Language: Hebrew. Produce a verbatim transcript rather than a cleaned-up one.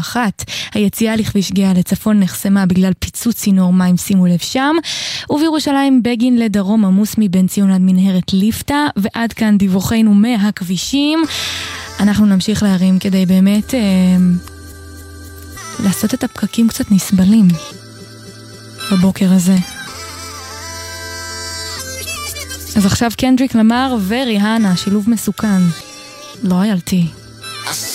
אחת. היציאה לכביש גאה לצפון נחסמה בגלל פיצוץ צינור מים, שימו לב שם. ובירושלים בגין לדרום עמוס מבן ציון עד מנהרת ליפתא, ועד כאן דיווחנו מהכבישים. אנחנו נמשיך להרים כדי באמת אה, לעשות את הפקקים קצת נסבלים בבוקר הזה. אז עכשיו קנדריק למר וריהנה, שילוב מסוכן. לא ילתי.